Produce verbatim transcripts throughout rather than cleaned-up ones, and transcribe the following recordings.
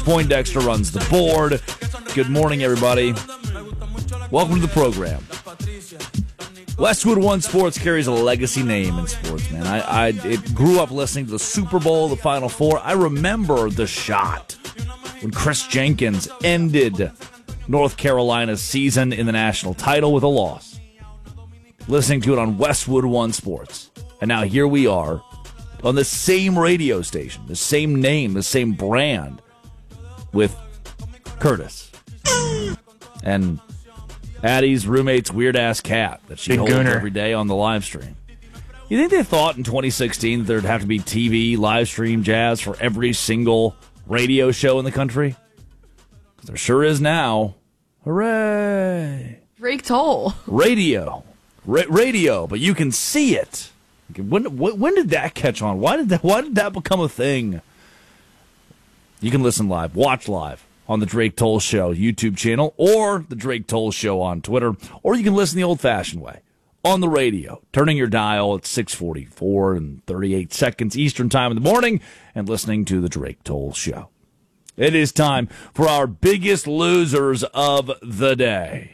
Poindexter runs the board. Good morning, everybody. Welcome to the program. Westwood One Sports carries a legacy name in sports, man. I, I it grew up listening to the Super Bowl, the Final Four. I remember the shot when Chris Jenkins ended North Carolina's season in the national title with a loss. Listening to it on Westwood One Sports. And now here we are on the same radio station, the same name, the same brand, with Curtis and Addie's roommate's weird-ass cat that she Big holds gooner. every day on the live stream. You think they thought in twenty sixteen that there'd have to be T V, live stream, jazz for every single radio show in the country? 'Cause there sure is now. Hooray! Drake Toll. Radio. Ra- radio, but you can see it. When, when when did that catch on? Why did that, why did that become a thing? You can listen live, watch live on the Drake Toll Show YouTube channel or the Drake Toll Show on Twitter, or you can listen the old-fashioned way on the radio, turning your dial at six forty-four and thirty-eight seconds Eastern Time in the morning and listening to the Drake Toll Show. It is time for our biggest losers of the day.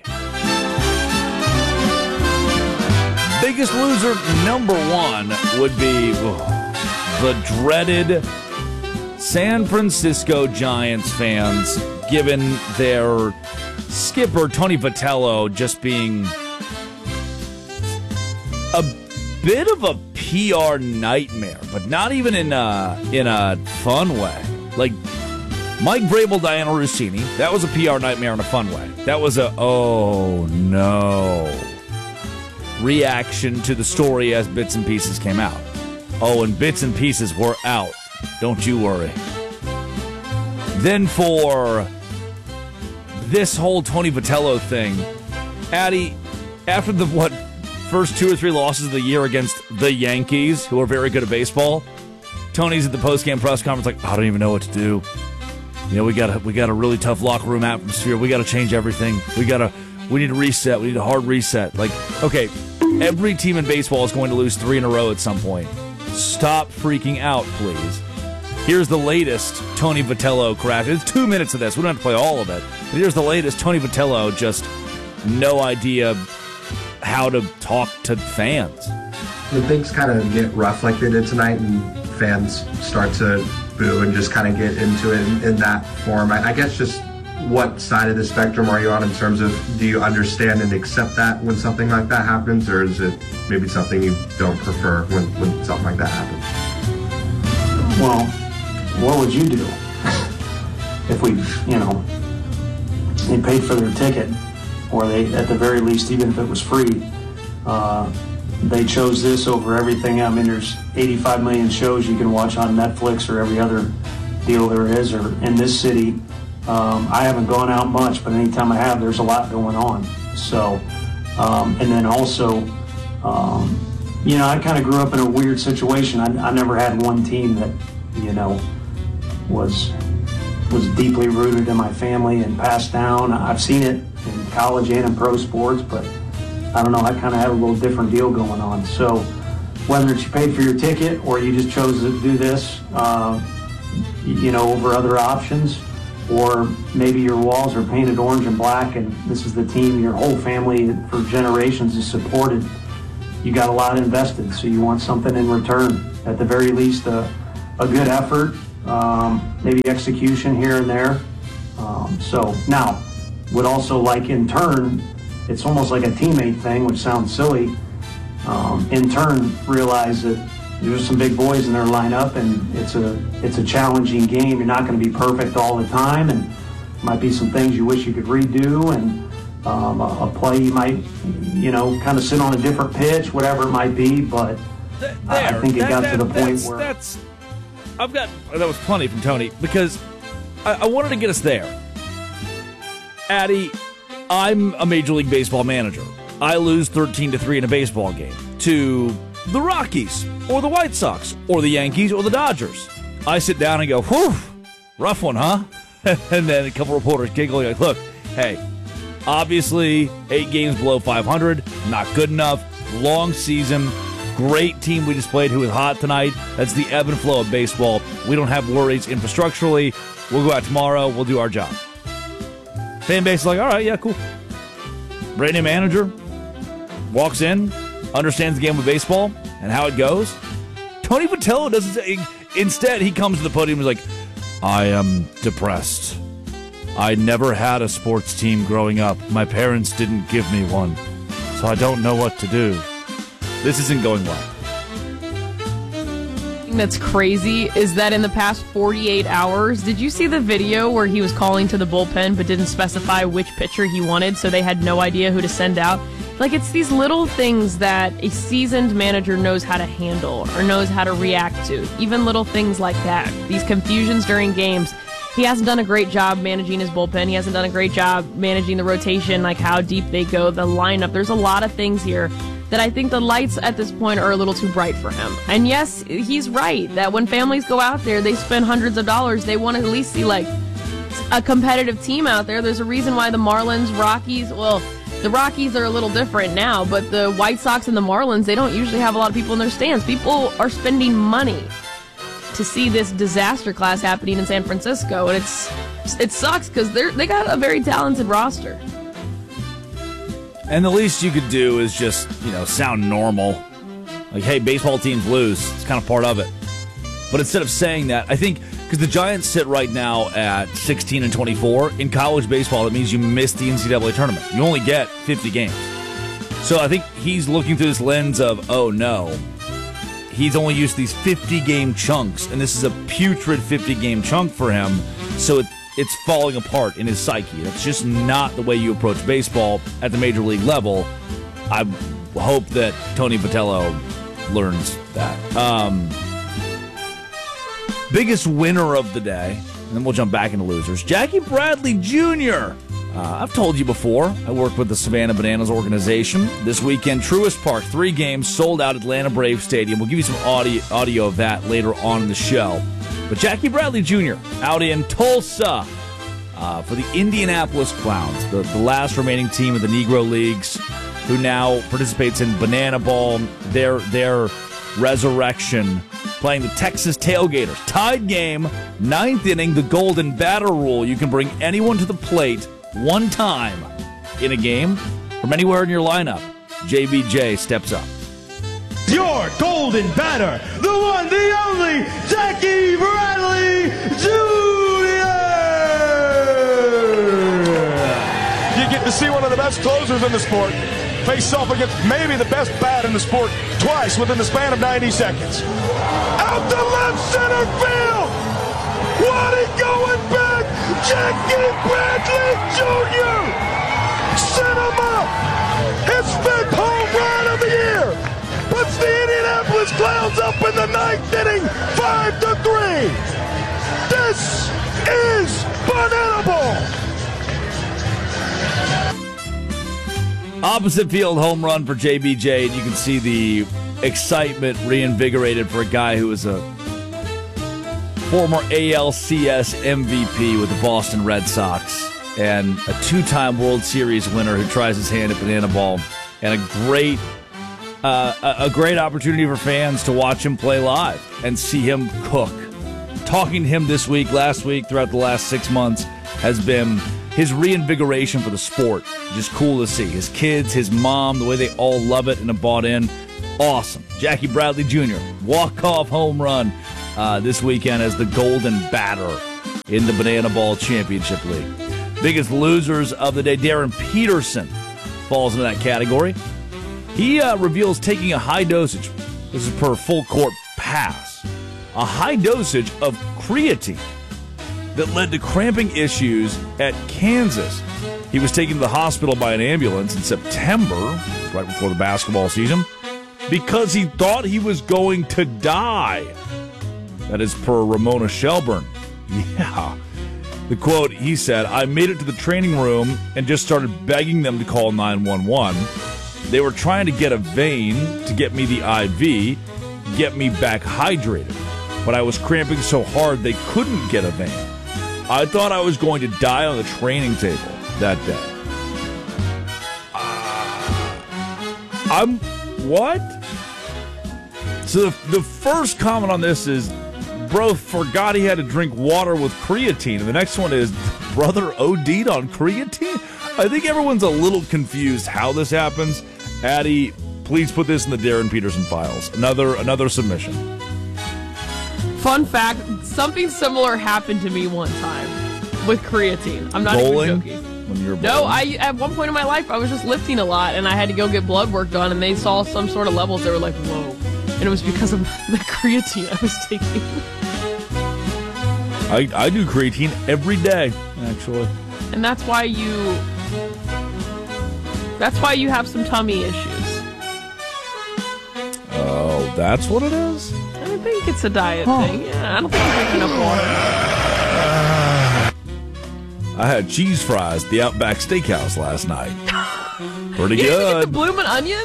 Biggest loser number one would be oh, the dreaded San Francisco Giants fans, given their skipper, Tony Vitello, just being a bit of a P R nightmare, but not even in a, in a fun way. Like, Mike Vrabel, Diana Rossini, that was a P R nightmare in a fun way. That was a, oh no, reaction to the story as bits and pieces came out. Oh, and bits and pieces were out. Don't you worry. Then for this whole Tony Vitello thing, Addie, after the, what, first two or three losses of the year against the Yankees, who are very good at baseball, Tony's at the post-game press conference like, I don't even know what to do. You know, we got a, we got a really tough locker room atmosphere. We got to change everything. We got to, we need to reset. We need a hard reset. Like, okay, every team in baseball is going to lose three in a row at some point. Stop freaking out, please. Here's the latest Tony Vitello crash. It's two minutes of this. We don't have to play all of it. But here's the latest Tony Vitello, just no idea how to talk to fans. When things kind of get rough like they did tonight and fans start to boo and just kind of get into it in, in that form, I, I guess just what side of the spectrum are you on in terms of, do you understand and accept that when something like that happens, or is it maybe something you don't prefer when, when something like that happens? Well, what would you do if we, you know, they paid for their ticket, or they, at the very least, even if it was free, uh, they chose this over everything? I mean, there's eighty-five million shows you can watch on Netflix or every other deal there is, or in this city. Um, I haven't gone out much, but anytime I have, there's a lot going on. So, um, and then also, um, you know, I kind of grew up in a weird situation. I, I never had one team that, you know, was was deeply rooted in my family and passed down. I've seen it in college and in pro sports, but I don't know, I kind of had a little different deal going on. So whether it's you paid for your ticket or you just chose to do this, uh, you know, over other options, or maybe your walls are painted orange and black and this is the team your whole family for generations has supported, you got a lot invested, so you want something in return. At the very least, a, a good effort, um, maybe execution here and there. Um, so now, would also like in turn, it's almost like a teammate thing, which sounds silly, um, in turn realize that there's some big boys in their lineup and it's a it's a challenging game. You're not going to be perfect all the time, and might be some things you wish you could redo, and um, a, a play you might, you know, kind of sit on a different pitch, whatever it might be, but There, I think it that, got that, to the point that's, where that's. I've got that was plenty from Tony, because I, I wanted to get us there. Addie, I'm a Major League Baseball manager. I lose thirteen to three in a baseball game to the Rockies or the White Sox or the Yankees or the Dodgers. I sit down and go, whew, rough one, huh? And then a couple reporters giggle like, look, hey, obviously eight games below five hundred, not good enough, long season. great team we just played who was hot tonight. That's the ebb and flow of baseball. We don't have worries infrastructurally. We'll go out tomorrow. We'll do our job. Fan base is like, all right, yeah, cool. Brand new manager walks in, understands the game of baseball and how it goes. Tony Vitello doesn't say. Instead, he comes to the podium and is like, I am depressed. I never had a sports team growing up. My parents didn't give me one, so I don't know what to do. This isn't going well. That's crazy is that in the past forty-eight hours, did you see the video where he was calling to the bullpen but didn't specify which pitcher he wanted, so they had no idea who to send out? Like, it's these little things that a seasoned manager knows how to handle or knows how to react to. Even little things like that. These confusions during games. He hasn't done a great job managing his bullpen. He hasn't done a great job managing the rotation, like how deep they go, the lineup. There's a lot of things here that I think the lights at this point are a little too bright for him. And yes, he's right that when families go out there, they spend hundreds of dollars. They want to at least see, like, a competitive team out there. There's a reason why the Marlins, Rockies, well, the Rockies are a little different now, but the White Sox and the Marlins, they don't usually have a lot of people in their stands. People are spending money to see this disaster class happening in San Francisco, and it's it sucks because they're they got a very talented roster. And the least you could do is just, you know, sound normal. Like, hey, baseball teams lose. It's kind of part of it. But instead of saying that, I think, because the Giants sit right now at sixteen and twenty-four, in college baseball, that means you miss the N C double A tournament. You only get fifty games. So I think he's looking through this lens of, oh, no. He's only used these fifty-game chunks, and this is a putrid fifty-game chunk for him, so it, it's falling apart in his psyche. That's just not the way you approach baseball at the major league level. I hope that Tony Vitello learns that. Um, biggest winner of the day, and then we'll jump back into losers, Jackie Bradley Junior Uh, I've told you before, I work with the Savannah Bananas organization. This weekend, Truist Park, three games, sold out Atlanta Braves Stadium. We'll give you some audio, audio of that later on in the show. But Jackie Bradley Junior out in Tulsa uh, for the Indianapolis Clowns, the, the last remaining team of the Negro Leagues, who now participates in Banana Ball, their, their resurrection, playing the Texas Tailgaters. Tied game, ninth inning, the golden batter rule. You can bring anyone to the plate one time in a game from anywhere in your lineup. J B J steps up. Your golden batter, the one, the only, Jackie Bradley Junior You get to see one of the best closers in the sport face off against maybe the best bat in the sport twice within the span of ninety seconds. Out to left center field! What is going back? Jackie Bradley Junior Set him up! His fifth home run of the year! Puts the Indianapolis Clowns up in the ninth inning, five to three. This is Banana Ball. Opposite field home run for J B J, and you can see the excitement reinvigorated for a guy who was a former A L C S M V P with the Boston Red Sox and a two-time World Series winner who tries his hand at Banana Ball, and a great uh, a, a great opportunity for fans to watch him play live and see him cook. Talking to him this week, last week, throughout the last six months has been his reinvigoration for the sport. Just cool to see. His kids, his mom, the way they all love it and have bought in. Awesome. Jackie Bradley Junior, walk-off home run Uh, this weekend as the golden batter in the Banana Ball Championship League. Biggest losers of the day, Darren Peterson falls into that category. He uh, reveals taking a high dosage, this is per Full Court Pass, a high dosage of creatine that led to cramping issues at Kansas. He was taken to the hospital by an ambulance in September, right before the basketball season, because he thought he was going to die. That is per Ramona Shelburne. Yeah. The quote, he said, I made it to the training room and just started begging them to call nine one one. They were trying to get a vein to get me the I V, get me back hydrated. But I was cramping so hard they couldn't get a vein. I thought I was going to die on the training table that day. Uh, I'm... What? So the, the first comment on this is, bro forgot he had to drink water with creatine. And the next one is, brother OD'd on creatine? I think everyone's a little confused how this happens. Addie, please put this in the Darren Peterson files. Another another submission. Fun fact, something similar happened to me one time with creatine. I'm not Bowling? even joking. When you were No, bowling? I at one point in my life, I was just lifting a lot, and I had to go get blood work done, and they saw some sort of levels. They were like, whoa. And it was because of the creatine I was taking. I, I do creatine every day, actually. And that's why you... That's why you have some tummy issues. Oh, that's what it is? I think it's a diet Huh. thing. Yeah, I don't think I'm drinking enough water. I had cheese fries at the Outback Steakhouse last night. Pretty You didn't get the good. bloomin' onion?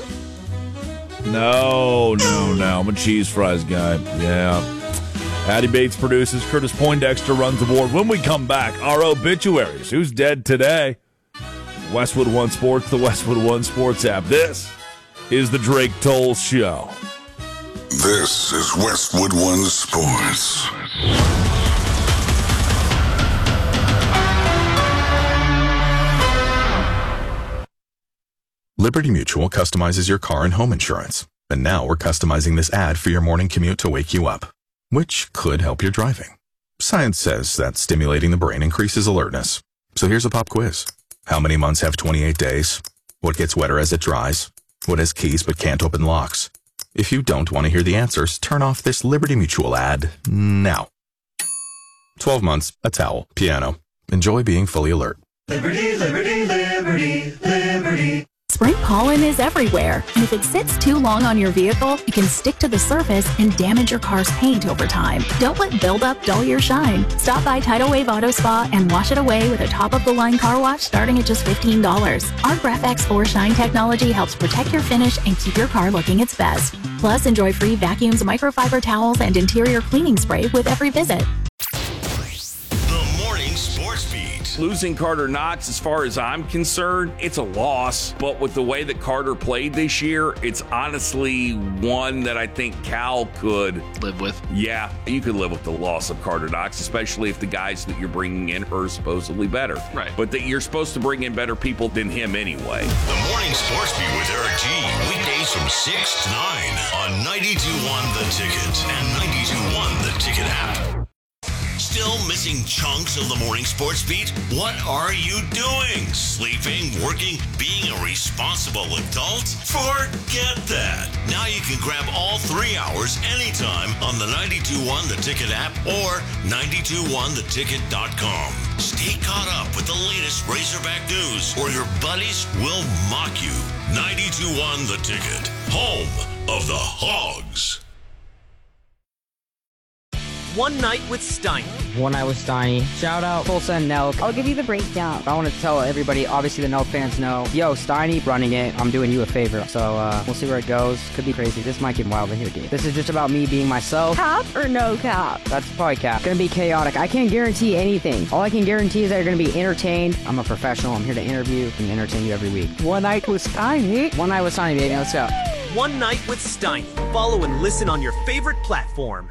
No, no, no. I'm a cheese fries guy. Yeah. Addie Bates produces. Curtis Poindexter runs the board. When we come back, our obituaries. Who's dead today? Westwood One Sports, the Westwood One Sports app. This is the Drake Toll Show. This is Westwood One Sports. Liberty Mutual customizes your car and home insurance. And now we're customizing this ad for your morning commute to wake you up, which could help your driving. Science says that stimulating the brain increases alertness. So here's a pop quiz. How many months have twenty-eight days? What gets wetter as it dries? What has keys but can't open locks? If you don't want to hear the answers, turn off this Liberty Mutual ad now. twelve months, a towel, piano. Enjoy being fully alert. Liberty, liberty, liberty, liberty. Spring pollen is everywhere, and if it sits too long on your vehicle, it can stick to the surface and damage your car's paint over time. Don't let buildup dull your shine. Stop by Tidal Wave Auto Spa and wash it away with a top-of-the-line car wash starting at just fifteen dollars. Our Graph-X four Shine technology helps protect your finish and keep your car looking its best. Plus, enjoy free vacuums, microfiber towels, and interior cleaning spray with every visit. The Morning Sports Beat. Losing Carter Knox, as far as I'm concerned, it's a loss. But with the way that Carter played this year, it's honestly one that I think Cal could live with. Yeah, you could live with the loss of Carter Knox, especially if the guys that you're bringing in are supposedly better. Right. But that you're supposed to bring in better people than him anyway. The Morning Sports Beat with Eric G. Weekdays from six to nine on ninety-two point one The Ticket and ninety-two point one The Ticket app. Still missing chunks of the Morning Sports Beat? What are you doing? Sleeping, working, being a responsible adult? Forget that. Now you can grab all three hours anytime on the ninety-two point one The Ticket app or ninety-two point one the ticket dot com. Stay caught up with the latest Razorback news or your buddies will mock you. ninety-two point one The Ticket, home of the Hogs. One Night with Steiny. One Night with Steiny. Shout out Tulsa and Nelk. I'll give you the breakdown. I want to tell everybody, obviously the Nelk fans know, yo, Steiny running it, I'm doing you a favor. So uh, we'll see where it goes. Could be crazy. This might get wild in here, dude. This is just about me being myself. Cap or no cap? That's probably cap. Gonna be chaotic. I can't guarantee anything. All I can guarantee is that you're gonna be entertained. I'm a professional. I'm here to interview and entertain you every week. One Night with Steiny. One Night with Steiny, baby. Let's go. One Night with Steiny. Follow and listen on your favorite platform.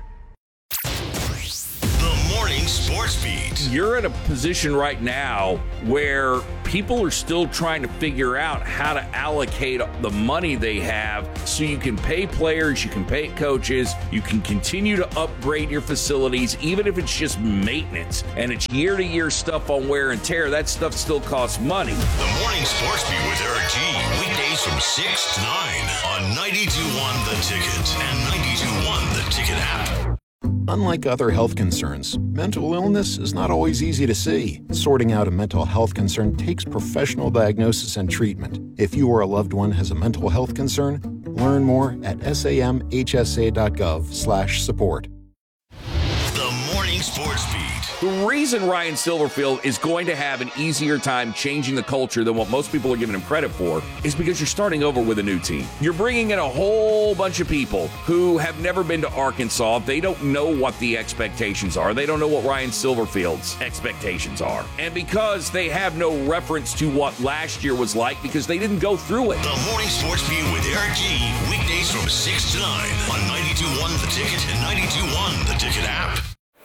Morning Sports Beat. You're at a position right now where people are still trying to figure out how to allocate the money they have so you can pay players, you can pay coaches, you can continue to upgrade your facilities, even if it's just maintenance and it's year-to-year stuff on wear and tear. That stuff still costs money. The Morning Sports Beat with Eric G. Weekdays from six to nine on ninety-two point one The Ticket and ninety-two point one The Ticket app. Unlike other health concerns, mental illness is not always easy to see. Sorting out a mental health concern takes professional diagnosis and treatment. If you or a loved one has a mental health concern, learn more at samhsa.gov slash support. The Morning Sports Beat. The reason Ryan Silverfield is going to have an easier time changing the culture than what most people are giving him credit for is because you're starting over with a new team. You're bringing in a whole bunch of people who have never been to Arkansas. They don't know what the expectations are. They don't know what Ryan Silverfield's expectations are. And because they have no reference to what last year was like because they didn't go through it. The Morning Sports Beat with Eric G. Weekdays from six to nine on ninety-two point one The Ticket and ninety-two point one The Ticket app.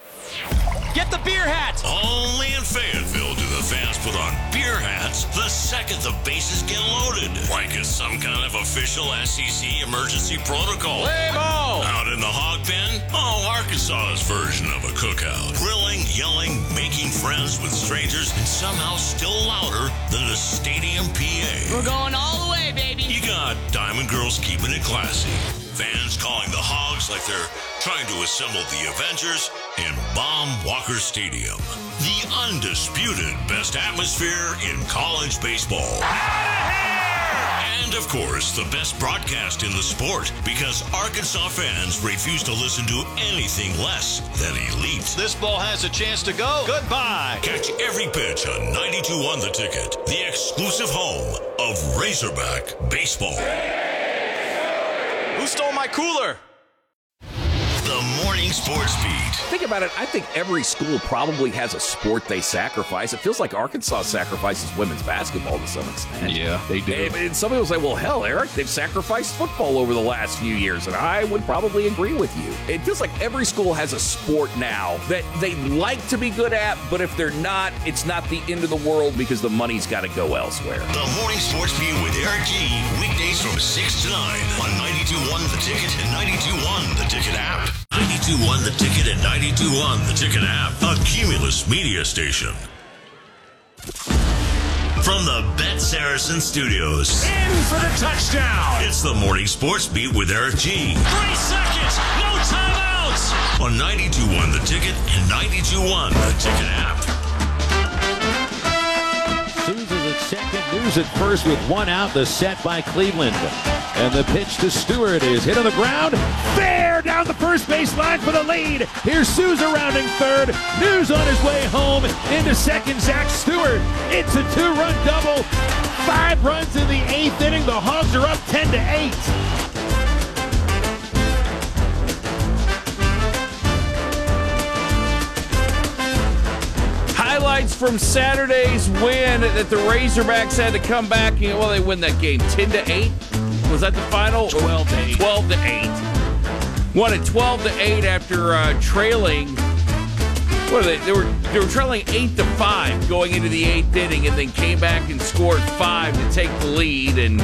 Get the beer hats! Only in Fayetteville do the fans put on beer hats the second the bases get loaded. Like it's some kind of official S E C emergency protocol. Play ball! Out in the hog pen? Oh, Arkansas's version of a cookout. Grilling, yelling, making friends with strangers, and somehow still louder than the stadium P A. We're going all the way, baby! You got Diamond Girls keeping it classy. Fans calling the Hogs like they're trying to assemble the Avengers in Baum Walker Stadium. The undisputed best atmosphere in college baseball. And, of course, the best broadcast in the sport because Arkansas fans refuse to listen to anything less than elite. This ball has a chance to go. Goodbye. Catch every pitch on ninety-two point one The Ticket, the exclusive home of Razorback baseball. Who stole my cooler? The Morning Sports Beat. Think about it. I think every school probably has a sport they sacrifice. It feels like Arkansas sacrifices women's basketball to some extent. Yeah, they do. And, and some people say, well, hell, Eric, they've sacrificed football over the last few years. And I would probably agree with you. It feels like every school has a sport now that they like to be good at, but if they're not, it's not the end of the world because the money's got to go elsewhere. The Morning Sports Beat with Eric G. Weekdays from six to nine on ninety-two point one The Ticket and ninety-two point one The Ticket app. ninety-two point one The Ticket and ninety-two point one The Ticket app. A Cumulus media station. From the Bet Saracen Studios. In for the touchdown. It's the Morning Sports Beat with Eric G. Three seconds. No timeouts. On ninety-two point one The Ticket and ninety-two point one The Ticket app. Sousa's at second, News at first with one out. The set by Cleveland. And the pitch to Stewart is hit on the ground. Fair down the first baseline for the lead. Here's Sousa rounding third. News on his way home. Into second, Zach Stewart. It's a two-run double. Five runs in the eighth inning. The Hogs are up ten to eight. Highlights from Saturday's win that the Razorbacks had to come back. You know, well, they win that game ten to eight. Was that the final? twelve to eight. twelve to eight. Won it twelve to eight after uh, trailing. What are they? They were they were trailing eight to five going into the eighth inning, and then came back and scored five to take the lead. And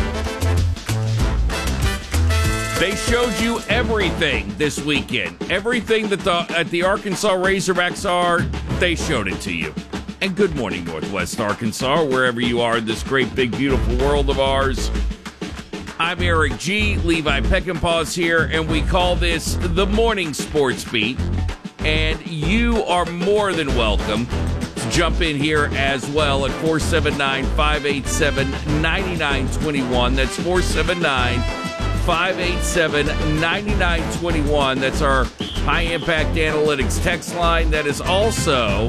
they showed you everything this weekend. Everything that the at the Arkansas Razorbacks are, they showed it to you. And good morning, Northwest Arkansas, wherever you are in this great, big, beautiful world of ours. I'm Eric G. Levi Peckinpah's here, and we call this the Morning Sports Beat. And you are more than welcome to jump in here as well at four seven nine, five eight seven, nine nine two one. That's four seven nine, five eight seven, nine nine two one. That's our High Impact Analytics text line. That is also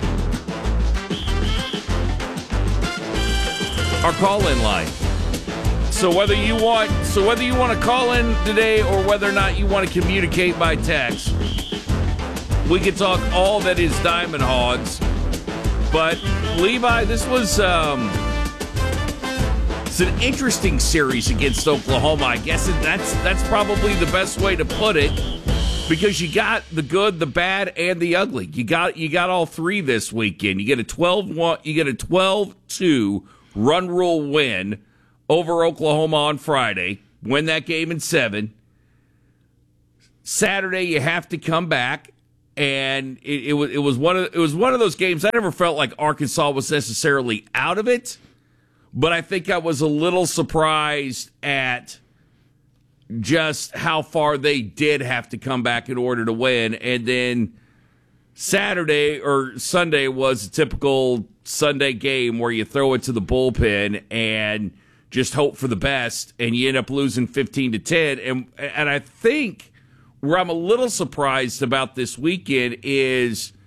our call-in line. So whether you want, so whether you want to call in today or whether or not you want to communicate by text, we can talk all that is Diamond Hogs. But Levi, this was um, it's an interesting series against Oklahoma. I guess that's that's probably the best way to put it, because you got the good, the bad, and the ugly. You got you got all three this weekend. You get a twelve one, you get a twelve two run rule win over Oklahoma on Friday. Win that game in seven. Saturday, you have to come back, and it, it was it was one of it was one of those games. I never felt like Arkansas was necessarily out of it, but I think I was a little surprised at just how far they did have to come back in order to win. And then Saturday or Sunday was a typical Sunday game where you throw it to the bullpen and just hope for the best, and you end up losing fifteen to ten. And and I think where I'm a little surprised about this weekend is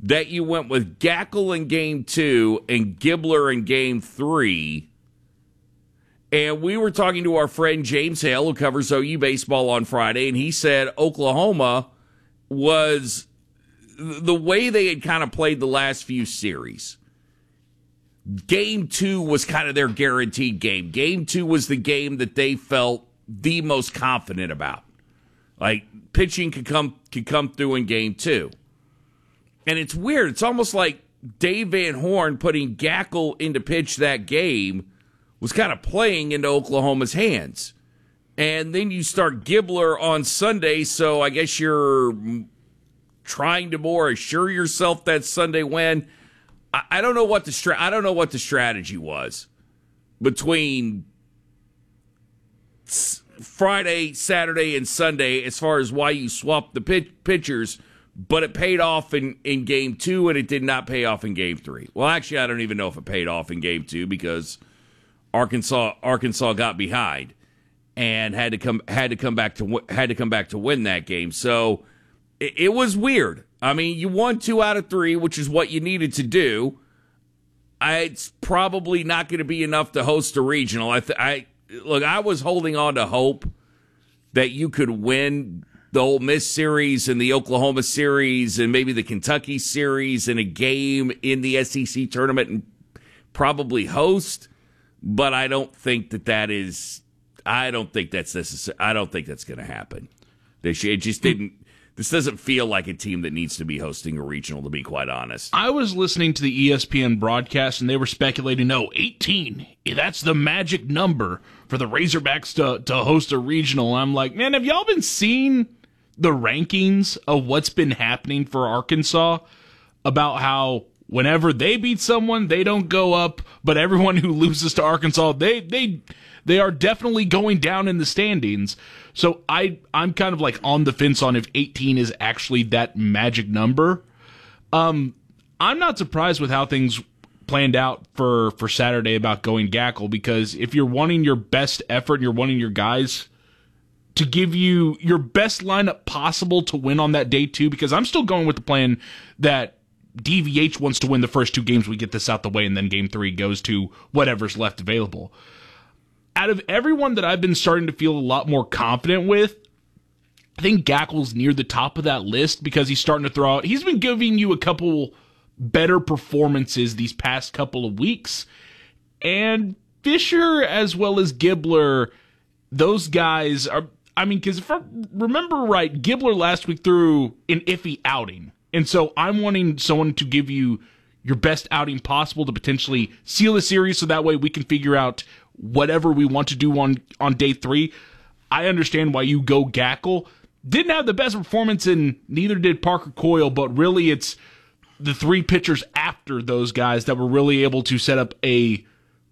that you went with Gackle in game two and Gibbler in game three. And we were talking to our friend James Hale, who covers O U baseball on Friday, and he said Oklahoma was the way they had kind of played the last few series. Game two was kind of their guaranteed game. Game two was the game that they felt the most confident about. Like, pitching could come could come through in game two. And it's weird. It's almost like Dave Van Horn putting Gackle into pitch that game was kind of playing into Oklahoma's hands. And then you start Gibbler on Sunday, so I guess you're trying to more assure yourself that Sunday win. I, I don't know what the stra- I don't know what the strategy was between Friday, Saturday, and Sunday as far as why you swapped the pitch- pitchers, but it paid off in, in game two, and it did not pay off in game three. Well, actually, I don't even know if it paid off in game two because Arkansas Arkansas got behind and had to come had to come back to had to come back to win that game. So it, it was weird. I mean, you won two out of three, which is what you needed to do. I, it's probably not going to be enough to host a regional. I, th- I look. I was holding on to hope that you could win the Ole Miss series and the Oklahoma series and maybe the Kentucky series in a game in the S E C tournament and probably host. But I don't think that that is. I don't think that's necessary. I don't think that's going to happen. They should, it just didn't. This doesn't feel like a team that needs to be hosting a regional, to be quite honest. I was listening to the E S P N broadcast, and they were speculating, no, eighteen, that's the magic number for the Razorbacks to, to host a regional. I'm like, man, have y'all been seeing the rankings of what's been happening for Arkansas about how whenever they beat someone, they don't go up, but everyone who loses to Arkansas, they they they are definitely going down in the standings. So I, I'm kind of like on the fence on if eighteen is actually that magic number. Um, I'm not surprised with how things planned out for, for Saturday about going Gackle, because if you're wanting your best effort, you're wanting your guys to give you your best lineup possible to win on that day too, because I'm still going with the plan that D V H wants to win the first two games. We get this out the way, and then game three goes to whatever's left available. Out of everyone that I've been starting to feel a lot more confident with, I think Gackle's near the top of that list because he's starting to throw out. He's been giving you a couple better performances these past couple of weeks. And Fisher as well as Gibbler, those guys are, I mean, because if I remember right, Gibbler last week threw an iffy outing. And so I'm wanting someone to give you your best outing possible to potentially seal the series so that way we can figure out whatever we want to do on, on day three. I understand why you go Gackle. Didn't have the best performance, and neither did Parker Coyle, but really it's the three pitchers after those guys that were really able to set up a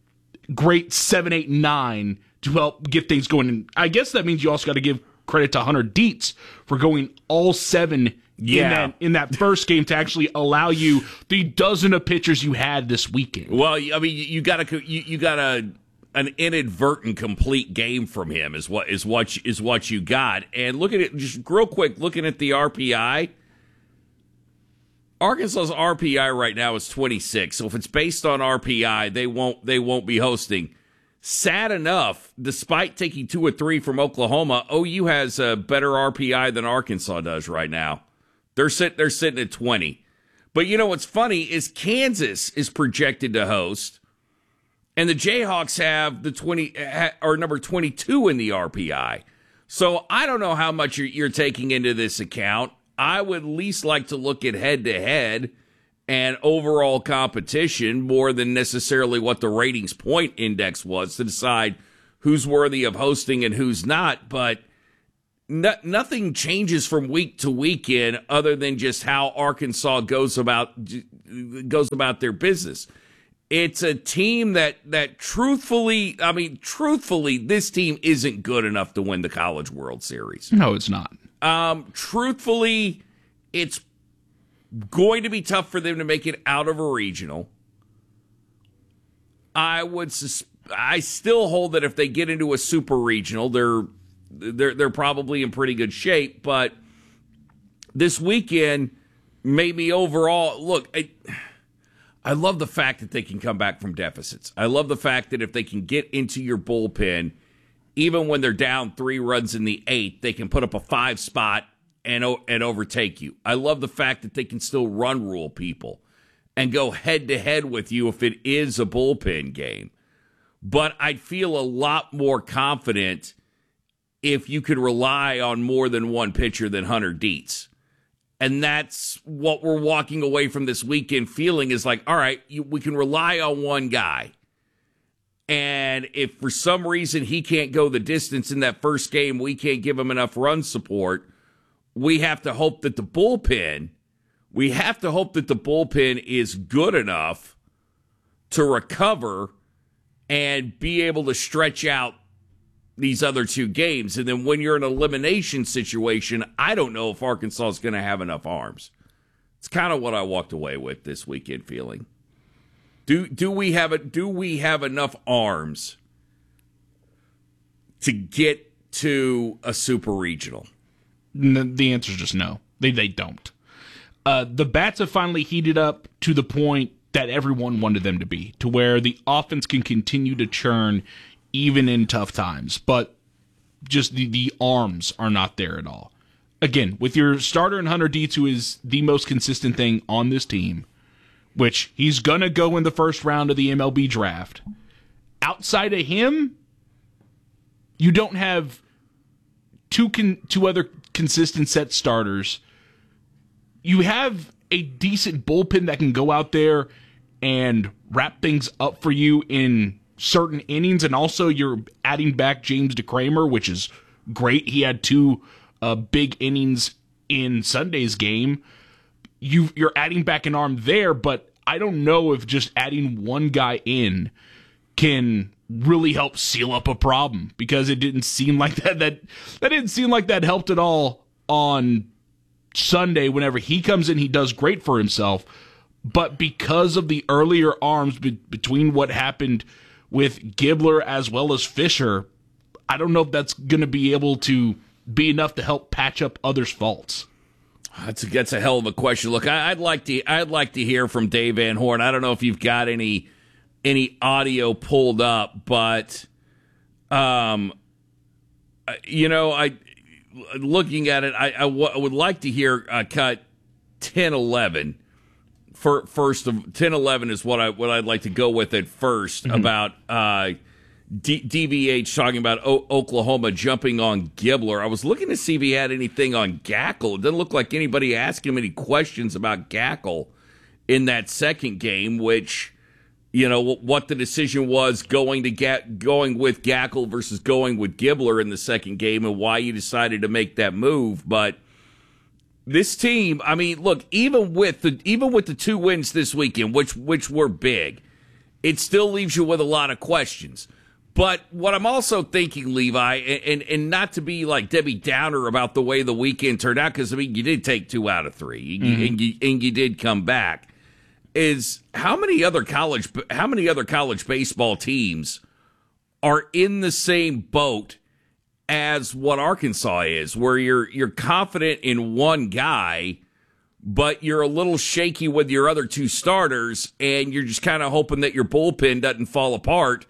great seven, eight, nine to help get things going. And I guess that means you also got to give credit to Hunter Dietz for going all seven yeah. in that in that first game to actually allow you the dozen of pitchers you had this weekend. Well, I mean, you got to you, you got a an inadvertent complete game from him is what is what is what you got. And look at it just real quick. Looking at the R P I, Arkansas's R P I right now is twenty-six. So if it's based on R P I, they won't they won't be hosting. Sad enough, despite taking two or three from Oklahoma, O U has a better R P I than Arkansas does right now. They're sit they're sitting at twenty. But you know what's funny is Kansas is projected to host, and the Jayhawks have the twenty or number twenty-two in the R P I. So I don't know how much you're, you're taking into this account. I would at least like to look at head-to-head and overall competition more than necessarily what the ratings point index was to decide who's worthy of hosting and who's not. But no, nothing changes from week to weekend other than just how Arkansas goes about goes about their business. It's a team that, that truthfully, I mean, truthfully, this team isn't good enough to win the College World Series. No, it's not. Um, truthfully, it's going to be tough for them to make it out of a regional. I would, sus- I still hold that if they get into a super regional, they're they're they're probably in pretty good shape. But this weekend, maybe overall, look, I, I love the fact that they can come back from deficits. I love the fact that if they can get into your bullpen, even when they're down three runs in the eighth, they can put up a five spot and and overtake you. I love the fact that they can still run rule people and go head-to-head with you if it is a bullpen game. But I'd feel a lot more confident if you could rely on more than one pitcher than Hunter Dietz. And that's what we're walking away from this weekend feeling is like, all right, you, we can rely on one guy. And if for some reason he can't go the distance in that first game, we can't give him enough run support, we have to hope that the bullpen, we have to hope that the bullpen is good enough to recover and be able to stretch out these other two games. And then when you're in an elimination situation, I don't know if Arkansas is going to have enough arms. It's kind of what I walked away with this weekend feeling. Do do we have a, do we have enough arms to get to a super regional? The answer is just no. They they don't. Uh, the bats have finally heated up to the point that everyone wanted them to be, to where the offense can continue to churn even in tough times. But just the, the arms are not there at all. Again, with your starter in Hunter Dietz, who is the most consistent thing on this team, which he's going to go in the first round of the M L B draft. Outside of him, you don't have two con- two other consistent set starters. You have a decent bullpen that can go out there and wrap things up for you in certain innings, and also you're adding back James DeCramer, which is great. He had two uh, big innings in Sunday's game. You, you're adding back an arm there, but I don't know if just adding one guy in can really help seal up a problem, because it didn't seem like that that that didn't seem like that helped at all on Sunday. Whenever he comes in, he does great for himself, but because of the earlier arms be- between what happened with Gibler as well as Fisher, I don't know if that's going to be able to be enough to help patch up others' faults. That's a, that's a hell of a question. Look, I, I'd like to I'd like to hear from Dave Van Horn. I don't know if you've got any any audio pulled up, but um, you know, I looking at it, I, I, w- I would like to hear uh, cut ten eleven. For, first of ten eleven is what I what I'd like to go with at first, mm-hmm. about uh, D- DVH talking about o- Oklahoma jumping on Gibler. I was looking to see if he had anything on Gackle. It doesn't look like anybody asked him any questions about Gackle in that second game, which, you know, what the decision was going to get going with Gackle versus going with Gibler in the second game, and why you decided to make that move. But this team, I mean, look, even with the even with the two wins this weekend, which which were big, it still leaves you with a lot of questions. But what I'm also thinking, Levi, and, and, and not to be like Debbie Downer about the way the weekend turned out, because, I mean, you did take two out of three, you, mm-hmm. and, you, and you did come back, is how many other college how many other college baseball teams are in the same boat as what Arkansas is, where you're you're confident in one guy, but you're a little shaky with your other two starters, and you're just kind of hoping that your bullpen doesn't fall apart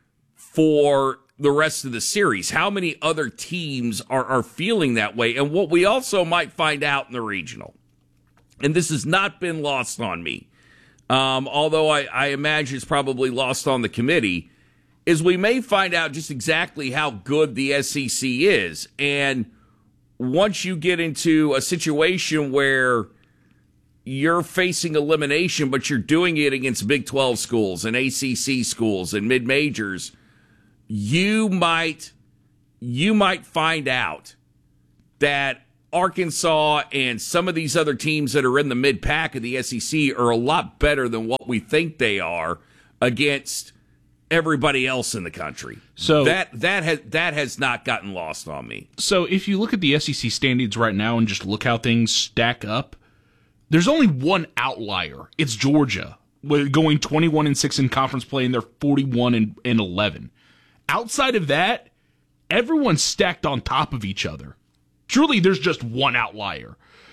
for the rest of the series. How many other teams are, are feeling that way? And what we also might find out in the regional, and this has not been lost on me, um, although I, I imagine it's probably lost on the committee, is we may find out just exactly how good the S E C is. And once you get into a situation where you're facing elimination, but you're doing it against Big twelve schools and A C C schools and mid-majors, you might you might find out that Arkansas and some of these other teams that are in the mid-pack of the S E C are a lot better than what we think they are against everybody else in the country. So that that has that has not gotten lost on me. So if you look at the S E C standings right now and just look how things stack up, there's only one outlier. It's Georgia, going twenty-one and six in conference play, and they're forty-one and eleven. Outside of that, everyone's stacked on top of each other. Truly, there's just one outlier.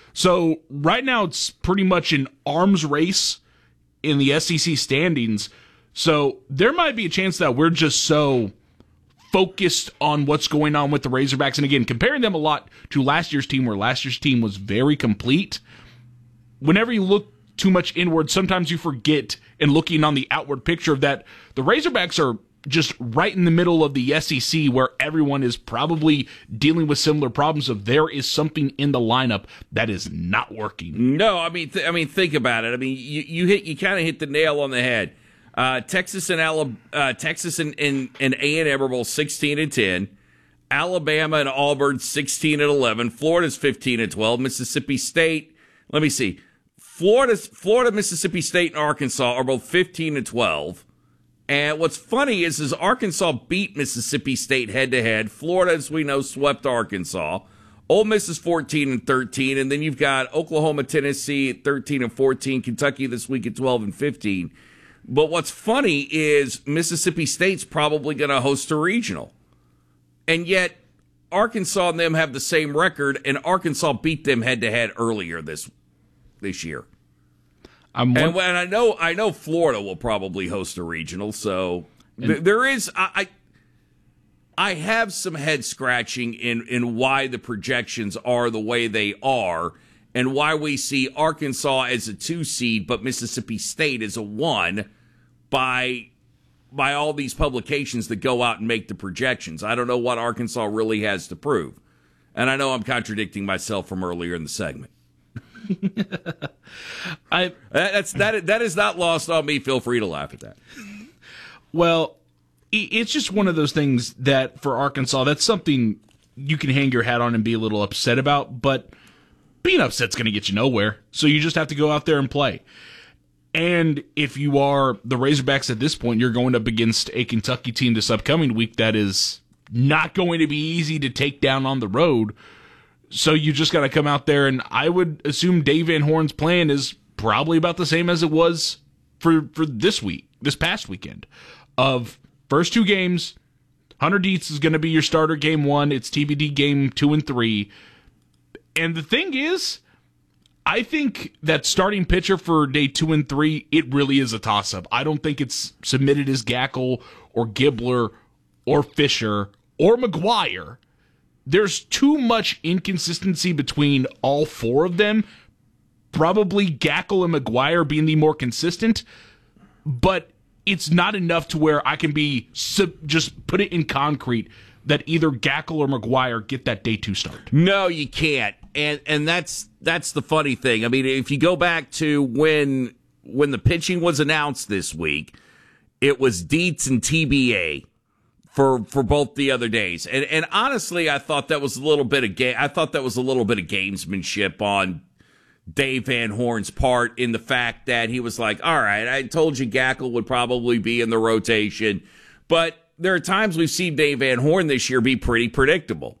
So right now it's pretty much an arms race in the S E C standings. So there might be a chance that we're just so focused on what's going on with the Razorbacks. And again, comparing them a lot to last year's team, where last year's team was very complete. Whenever you look too much inward, sometimes you forget, and looking on the outward picture, of that the Razorbacks are just right in the middle of the S E C, where everyone is probably dealing with similar problems of there is something in the lineup that is not working. No, I mean, th- I mean, think about it. I mean, you, you hit, you kind of hit the nail on the head. Uh, Texas and Alabama, uh, Texas and, and, and A and M are both sixteen and ten. Alabama and Auburn sixteen and eleven. Florida's fifteen and twelve. Mississippi State, let me see. Florida's, Florida, Mississippi State, and Arkansas are both fifteen and twelve. And what's funny is, is Arkansas beat Mississippi State head-to-head. Florida, as we know, swept Arkansas. Ole Miss is fourteen and thirteen, and then you've got Oklahoma, Tennessee at thirteen and fourteen, Kentucky this week at twelve and fifteen. But what's funny is Mississippi State's probably going to host a regional. And yet Arkansas and them have the same record, and Arkansas beat them head-to-head earlier this this year. I'm and when I know, I know Florida will probably host a regional, so th- there is. I, I I have some head scratching in in why the projections are the way they are, and why we see Arkansas as a two seed, but Mississippi State as a one by by all these publications that go out and make the projections. I don't know what Arkansas really has to prove, and I know I'm contradicting myself from earlier in the segment. I that's that that is not lost on me. Feel free to laugh at that. Well, it's just one of those things that for Arkansas, that's something you can hang your hat on and be a little upset about, but being upset's going to get you nowhere. So you just have to go out there and play. And if you are the Razorbacks at this point, you're going up against a Kentucky team this upcoming week that is not going to be easy to take down on the road. So you just got to come out there, and I would assume Dave Van Horn's plan is probably about the same as it was for, for this week, this past weekend. Of first two games, Hunter Dietz is going to be your starter game one. It's T B D game two and three. And the thing is, I think that starting pitcher for day two and three, it really is a toss-up. I don't think it's submitted as Gackle or Gibbler or Fisher or McGuire. There's too much inconsistency between all four of them. Probably Gackle and McGuire being the more consistent, but it's not enough to where I can be sub- just put it in concrete that either Gackle or McGuire get that day two start. No, you can't, and and that's that's the funny thing. I mean, if you go back to when when the pitching was announced this week, it was Dietz and T B A. For, for both the other days, and and honestly, I thought that was a little bit of ga- I thought that was a little bit of gamesmanship on Dave Van Horn's part, in the fact that he was like, "All right, I told you Gackle would probably be in the rotation," but there are times we've seen Dave Van Horn this year be pretty predictable,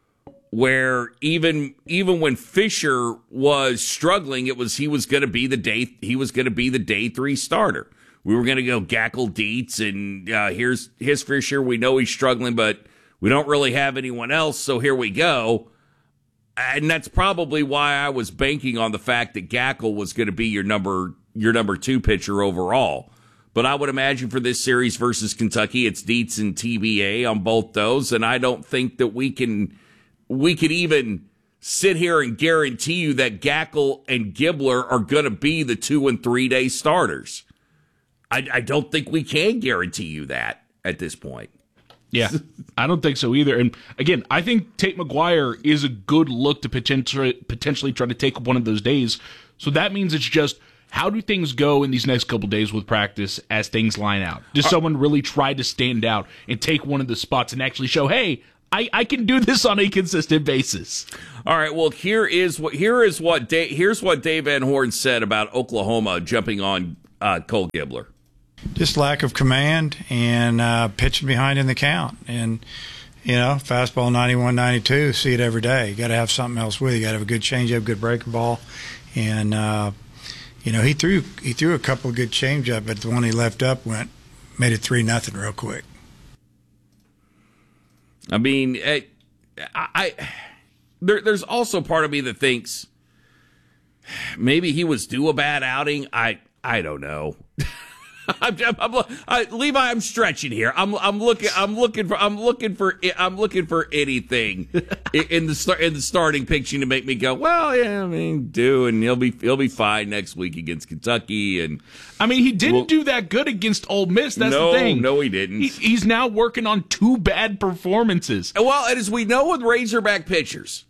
where even even when Fisher was struggling, it was he was going to be the day he was going to be the day three starter. We were going to go Gackle, Dietz, and uh, here's his Fisher. We know he's struggling, but we don't really have anyone else, so here we go. And that's probably why I was banking on the fact that Gackle was going to be your number your number two pitcher overall. But I would imagine for this series versus Kentucky, it's Dietz and T B A on both those, and I don't think that we can we could even sit here and guarantee you that Gackle and Gibbler are going to be the two and three day starters. I, I don't think we can guarantee you that at this point. Yeah, I don't think so either. And again, I think Tate McGuire is a good look to potentially potentially try to take one of those days. So that means it's just, how do things go in these next couple days with practice as things line out? Does someone really try to stand out and take one of the spots and actually show, hey, I, I can do this on a consistent basis? All right. Well, here is what here is what Dave, here's what Dave Van Horn said about Oklahoma jumping on uh, Cole Gibbler. Just lack of command and uh, pitching behind in the count. And, you know, fastball ninety-one, ninety-two, see it every day. You got to have something else with it. You got to have a good changeup, good breaking ball. And, uh, you know, he threw he threw a couple of good changeup, but the one he left up went, made it three nothing real quick. I mean, I, I there, there's also part of me that thinks maybe he was due a bad outing. I I don't know. I'm, I'm, I'm, I, Levi, I'm stretching here. I'm I'm looking I'm looking for I'm looking for I'm looking for anything in the start in the starting pitching to make me go, well, yeah, I mean, do and he'll be he'll be fine next week against Kentucky. And I mean, he didn't well, do that good against Ole Miss. That's no, the thing. No, he didn't. He, he's now working on two bad performances. Well, and as we know with Razorback pitchers,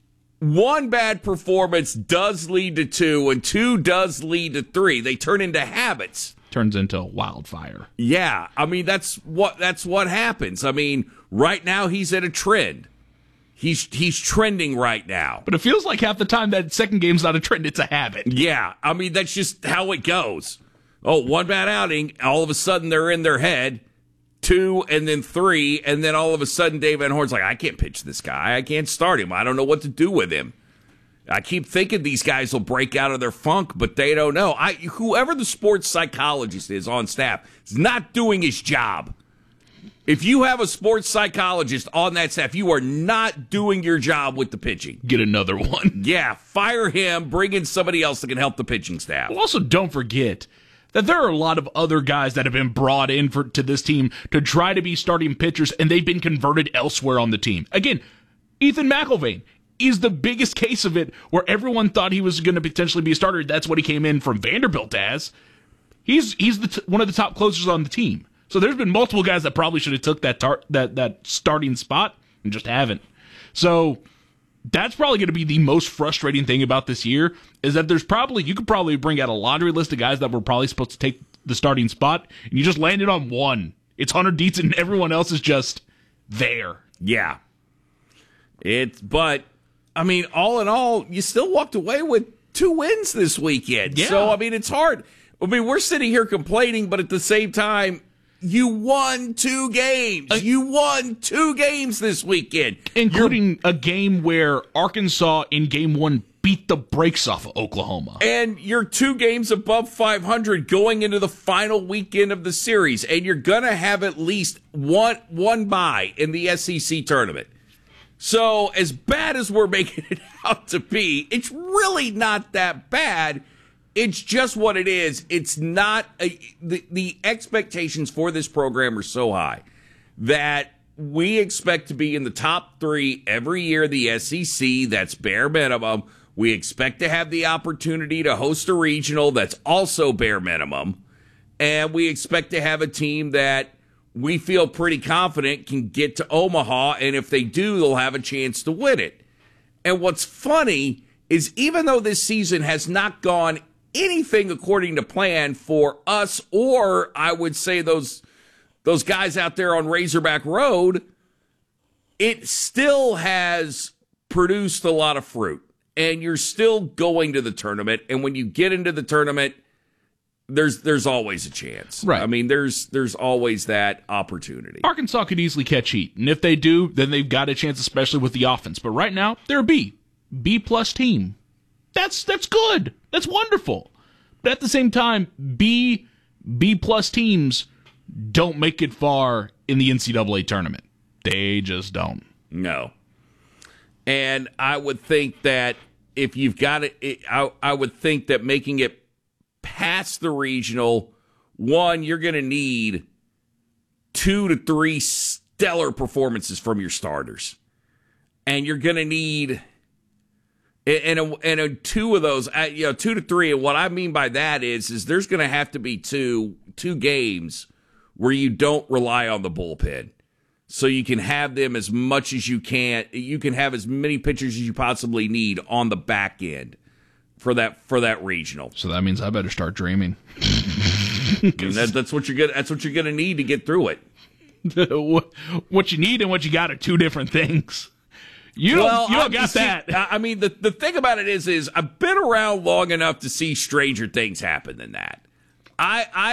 one bad performance does lead to two, and two does lead to three. They turn into habits. Turns into wildfire. Yeah, I mean that's what that's what happens. I mean, right now he's at a trend. He's he's trending right now. But it feels like half the time that second game's not a trend; it's a habit. Yeah, I mean that's just how it goes. Oh, one bad outing, all of a sudden they're in their head. Two and then three, and then all of a sudden Dave Van Horn's like, I can't pitch this guy. I can't start him. I don't know what to do with him. I keep thinking these guys will break out of their funk, but they don't know. I, whoever the sports psychologist is on staff is not doing his job. If you have a sports psychologist on that staff, you are not doing your job with the pitching. Get another one. Yeah, fire him, bring in somebody else that can help the pitching staff. Well, also, don't forget that there are a lot of other guys that have been brought in for to this team to try to be starting pitchers, and they've been converted elsewhere on the team. Again, Ethan McIlvain is the biggest case of it, where everyone thought he was going to potentially be a starter. That's what he came in from Vanderbilt as. He's he's the t- one of the top closers on the team. So there's been multiple guys that probably should have took that tar- that that starting spot and just haven't. So that's probably going to be the most frustrating thing about this year, is that there's probably you could probably bring out a laundry list of guys that were probably supposed to take the starting spot, and you just landed on one. It's Hunter Dietz, and everyone else is just there. Yeah. It's but. I mean, all in all, you still walked away with two wins this weekend. Yeah. So, I mean, it's hard. I mean, we're sitting here complaining, but at the same time, you won two games. Uh, you won two games this weekend. Including You're, a game where Arkansas in game one beat the brakes off of Oklahoma. And you're two games above five hundred going into the final weekend of the series. And you're going to have at least one, one bye in the S E C tournament. So, as bad as we're making it out to be, it's really not that bad. It's just what it is. It's not a, the the expectations for this program are so high that we expect to be in the top three every year of the S E C. That's bare minimum. We expect to have the opportunity to host a regional. That's also bare minimum. And we expect to have a team that we feel pretty confident can get to Omaha, and if they do, they'll have a chance to win it. And what's funny is even though this season has not gone anything according to plan for us, or I would say those those guys out there on Razorback Road, it still has produced a lot of fruit. And you're still going to the tournament, and when you get into the tournament, There's there's always a chance. Right. I mean, there's there's always that opportunity. Arkansas could easily catch heat, and if they do, then they've got a chance, especially with the offense. But right now, they're a B, B plus team. That's that's good. That's wonderful. But at the same time, B, B plus teams don't make it far in the N C double A tournament. They just don't. No. And I would think that if you've got it, it I, I would think that making it past the regional, one, you're going to need two to three stellar performances from your starters. And you're going to need, and a, and a two of those, you know, two to three. And what I mean by that is, is there's going to have to be two, two games where you don't rely on the bullpen. So you can have them as much as you can. You can have as many pitchers as you possibly need on the back end for that for that regional. So that means I better start dreaming. that, that's what you're gonna. That's what you're gonna need to get through it. What you need and what you got are two different things. You don't. Well, you don't got see, that. I mean, the the thing about it is, is I've been around long enough to see stranger things happen than that. I I.